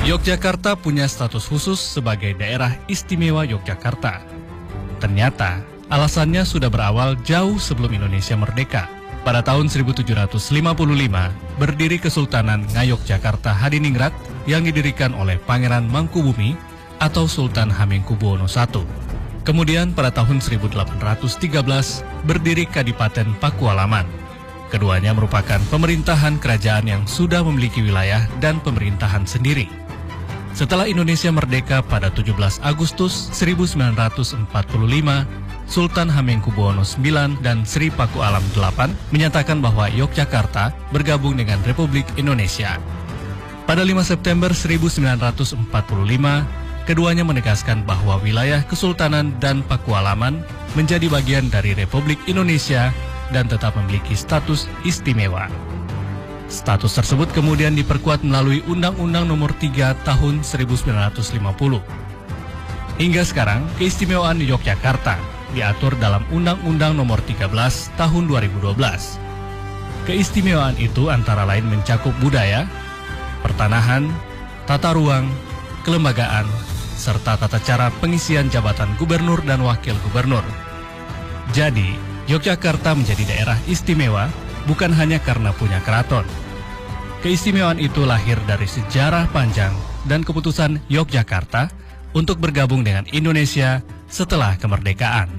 Yogyakarta punya status khusus sebagai daerah istimewa Yogyakarta. Ternyata, alasannya sudah berawal jauh sebelum Indonesia merdeka. Pada tahun 1755, berdiri Kesultanan Ngayogyakarta Hadiningrat yang didirikan oleh Pangeran Mangkubumi atau Sultan Hamengkubuwono I. Kemudian pada tahun 1813, berdiri Kadipaten Pakualaman. Keduanya merupakan pemerintahan kerajaan yang sudah memiliki wilayah dan pemerintahan sendiri. Setelah Indonesia merdeka pada 17 Agustus 1945, Sultan Hamengkubuwono IX dan Sri Pakualam VIII menyatakan bahwa Yogyakarta bergabung dengan Republik Indonesia. Pada 5 September 1945, keduanya menegaskan bahwa wilayah Kesultanan dan Pakualaman menjadi bagian dari Republik Indonesia dan tetap memiliki status istimewa. Status tersebut kemudian diperkuat melalui Undang-Undang Nomor 3 Tahun 1950. Hingga sekarang, keistimewaan Yogyakarta diatur dalam Undang-Undang Nomor 13 Tahun 2012. Keistimewaan itu antara lain mencakup budaya, pertanahan, tata ruang, kelembagaan, serta tata cara pengisian jabatan gubernur dan wakil gubernur. Jadi, Yogyakarta menjadi daerah istimewa bukan hanya karena punya keraton. Keistimewaan itu lahir dari sejarah panjang dan keputusan Yogyakarta untuk bergabung dengan Indonesia setelah kemerdekaan.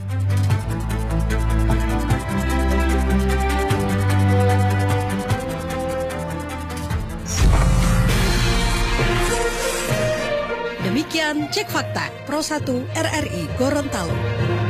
Demikian Cek Fakta Pro 1 RRI Gorontalo.